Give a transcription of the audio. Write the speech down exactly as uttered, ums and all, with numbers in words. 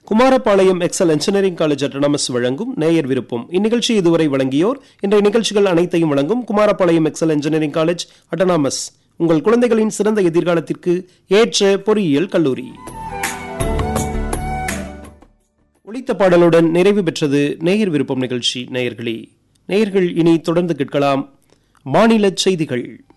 Kumarapalayam XL engineering college autonomous வழங்கும் நேயர் விருப்பம். இந்நிகழ்ச்சி இதுவரை வழங்கியோர் இன்றைய நிகழ்ச்சிகள் அனைத்தையும் வழங்கும் Kumarapalayam XL engineering college autonomous. உங்கள் குழந்தைகளின் சிறந்த எதிர்காலத்திற்கு ஏற்ற பொறியியல் கல்லூரி. ஒலித்த பாடலுடன் நிறைவு பெற்றது நேயர் விருப்பம் நிகழ்ச்சி. நேயர்களே, நேயர்கள் இனி தொடர்ந்து கேட்கலாம் மாநில செய்திகள்.